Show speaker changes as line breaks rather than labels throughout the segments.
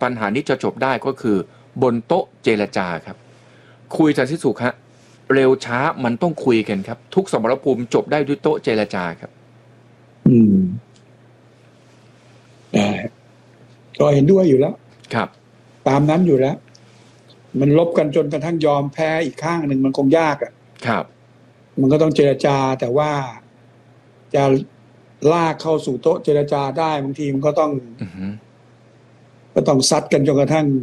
ปัญหานี้จะจบได้ก็คือบนโต๊ะเจรจาครับคุยสันติสุขฮะเร็วช้ามันต้องคุยกันครับทุกสมรภูมิจบได้ด้วยโต๊ะเจรจาครับ
ก็เห็นด้วยอยู่แล้ว
ครับ
ตามนั้นอยู่แล้วมันลบกันจนกระทั่งยอมแพ้อีกข้างหนึ่งมันคงยากอ่ะ
ครับ
มันก็ต้องเจรจาแต่ว่าจะลากเข้าสู่โต๊ะเจรจาได้บางทีมันก็ต้องซัดกันจนกระทั่ง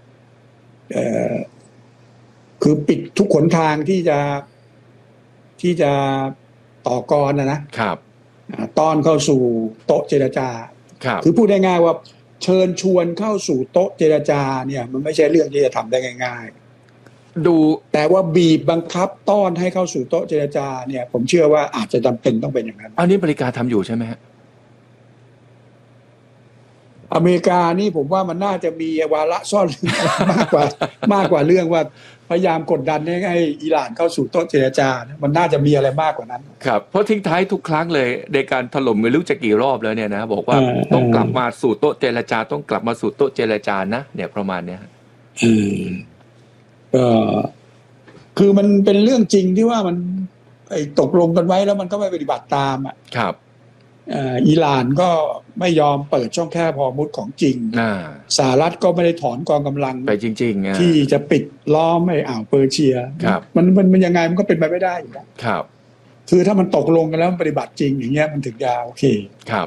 คือปิดทุกขนทางที่จะต่อกร
นะครับ
ตอนเข้าสู่โต๊ะเจรจาคือพูดได้ง่ายว่าเชิญชวนเข้าสู่โต๊ะเจรจาเนี่ยมันไม่ใช่เรื่องที่จะทำได้ง่าย
ๆดู
แต่ว่าบีบบังคับต้อนให้เข้าสู่โต๊ะเจรจาเนี่ยผมเชื่อว่าอาจจะจำเป็นต้องเป็นอย่างนั้น
อันนี้อเมริกาทำอยู่ใช่ไหมฮะ
อเมริกานี่ผมว่ามันน่าจะมีวาระซ่อนมากกว่าเรื่องว่าพยายามกดดันให้อิหร่านเข้าสู่โต๊ะเจรจามันน่าจะมีอะไรมากกว่านั้น
ครับเพราะทิ้งท้ายทุกครั้งเลยในการถล่มไม่รู้จะกี่รอบแล้วเนี่ยนะบอกว่าต้องกลับมาสู่โต๊ะเจรจาต้องกลับมาสู่โต๊ะเจรจานะเนี่ยประมาณเนี้ย
คือมันเป็นเรื่องจริงที่ว่ามันตกลงกันไว้แล้วมันก็ไม่ปฏิบัติตามอ่ะ
ครับ
อิหร่านก็ไม่ยอมเปิดช่องแคบฮอร์มุซของจริงสหรัฐก็ไม่ได้ถอนกองกำลัง
ไปจริงๆ
ที่จะปิดล้อมไอ้อ่าวเปอร์เซียมันยังไงมันก็เป็นไปไม่ได้อยู่แล้ว
ครับ
คือถ้ามันตกลงกันแล้วมันปฏิบัติจริงอย่างเงี้ยมันถึงจะโอเค
ครับ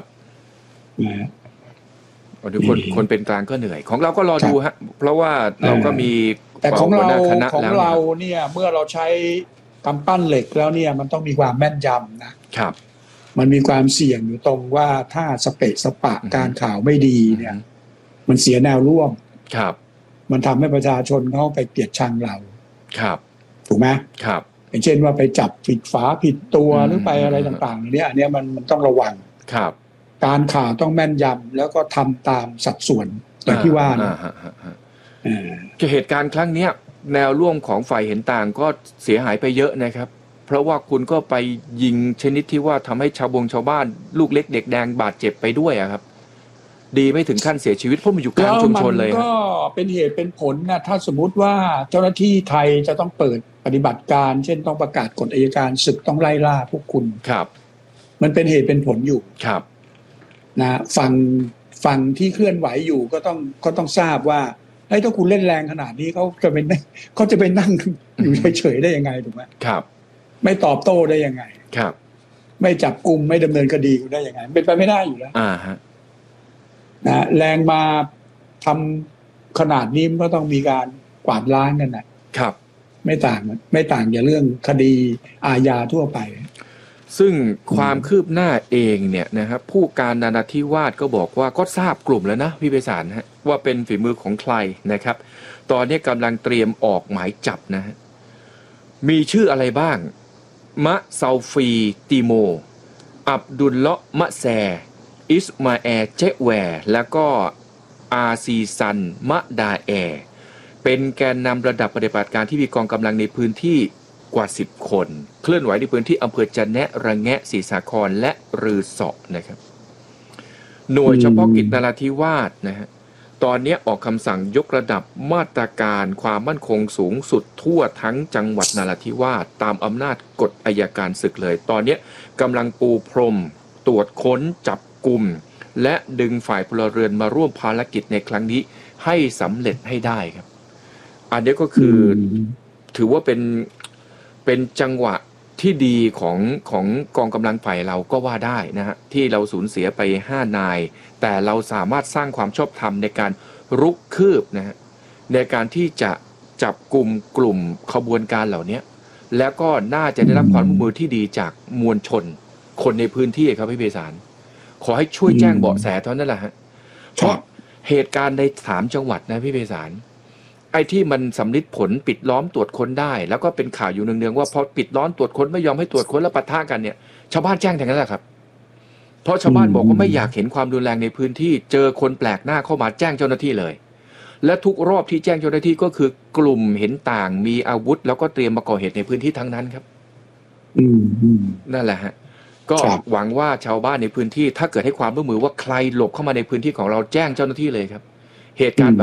คนเป็นกลางก็เหนื่อยของเราก็รอดูฮะเพราะว่าเราก็มี
แต่ของเราเนี่ยเมื่อเราใช้กำปั้นเหล็กแล้วเนี่ยมันต้องมีความแม่นยำนะครับมันมีความเสี่ยงอยู่ตรงว่าถ้าสเปะสปะการข่าวไม่ดีเนี่ยมันเสียแนวร่วม
ครับ
มันทำให้ประชาชนเขาไปเกลียดชังเรา
ครับ
ถูกไหม
ครับ
อย่างเช่นว่าไปจับผิดฝาผิดตัวหรือไปอะไรต่างๆเนี่ยอันนี้มันต้องระวัง
ครับ
การข่าวต้องแม่นยำแล้วก็ทำตามสัดส่วนอย่างที่ว่า
เหตุการณ์ครั้งนี้แนวร่วมของฝ่ายเห็นต่างก็เสียหายไปเยอะนะครับเพราะว่าคุณก็ไปยิงชนิดที่ว่าทำให้ชาวบ้านลูกเล็กเด็กแดงบาดเจ็บไปด้วยครับดีไม่ถึงขั้นเสียชีวิตเพราะมันอยู่กลางชุมชนเลย
ก็เป็นเหตุเป็นผลนะถ้าสมมุติว่าเจ้าหน้าที่ไทยจะต้องเปิดปฏิบัติการเช่นต้องประกาศกฎอัยการศึกต้องไล่ล่าพวกคุณ
ครับ
มันเป็นเหตุเป็นผลอยู่
ครับ
นะฝั่งที่เคลื่อนไหวอยู่ก็ต้องทราบว่าถ้าคุณเล่นแรงขนาดนี้เขาจะไปนั่งอยู่เฉยๆได้ยังไงถูกไหม
ครับ
ไม่ตอบโต้ได้ยังไง
ครับ
ไม่จับกุมไม่ดำเนินคดีคุณได้ยังไงเป็นไปไม่ได้อยู่แล้ว
ฮะ
นะแรงมาทำขนาดนี้มันก็ต้องมีการกวาดล้างกัน
นะครับ
ไม่ต่างอย่างเรื่องคดีอาญาทั่วไป
ซึ่งความคืบหน้าเองเนี่ยนะครับผู้การนาราธิวาสก็บอกว่าก็ทราบกลุ่มแล้วนะพี่ไพศาลฮะว่าเป็นฝีมือของใครนะครับตอนนี้กำลังเตรียมออกหมายจับนะฮะมีชื่ออะไรบ้างมะซาฟีติโมอับดุลเลาะมะแซอิสมาแอเจแวร์แล้วก็อาซีซันมะดาแอเป็นแกนนำระดับปฏิบัติการที่มีกองกำลังในพื้นที่กว่า10คนเคลื่อนไหวในพื้นที่อำเภอจะแนะระแงะศรีสาครและรือเสาะนะครับหน่วยเฉพาะกิจนราธิวาสนะฮะตอนนี้ออกคำสั่งยกระดับมาตรการความมั่นคงสูงสุดทั่วทั้งจังหวัดนราธิวาสตามอำนาจกฎอัยการศึกเลยตอนนี้กำลังปูพรมตรวจค้นจับกุมและดึงฝ่ายพลเรือนมาร่วมภารกิจในครั้งนี้ให้สำเร็จให้ได้ครับอันนี้ก็คือถือว่าเป็นจังหวะที่ดีของกองกำลังฝ่ายเราก็ว่าได้นะฮะที่เราสูญเสียไป5นายแต่เราสามารถสร้างความชอบธรรมในการรุกคืบนะฮะในการที่จะจับกลุ่มขบวนการเหล่านี้แล้วก็น่าจะได้รับความร่วมมือที่ดีจากมวลชนคนในพื้นที่ครับพี่ไพศาลขอให้ช่วยแจ้งเบาะแสเท่านั้นแหละฮะเพราะเหตุการณ์ใน3จังหวัดนะพี่ไพศาลไอ้ที่มันสำลิดผลปิดล้อมตรวจค้นได้แล้วก็เป็นข่าวอยู่เนืองๆว่าพอปิดล้อมตรวจค้นไม่ยอมให้ตรวจค้นแล้วปะทะกันเนี่ยชาวบ้านแจ้งอย่างนั้นแหละครับเพราะชาวบ้านบอกว่าไม่อยากเห็นความรุนแรงในพื้นที่เจอคนแปลกหน้าเข้ามาแจ้งเจ้าหน้าที่เลยและทุกรอบที่แจ้งเจ้าหน้าที่ก็คือกลุ่มเห็นต่างมีอาวุธแล้วก็เตรียมมาก่อเหตุในพื้นที่ทั้งนั้นครับนั่นแหละฮะก็หวังว่าชาวบ้านในพื้นที่ถ้าเกิดให้ความร่วมมือว่าใครหลบเข้ามาในพื้นที่ของเราแจ้งเจ้าหน้าที่เลยครับเหตุการณ์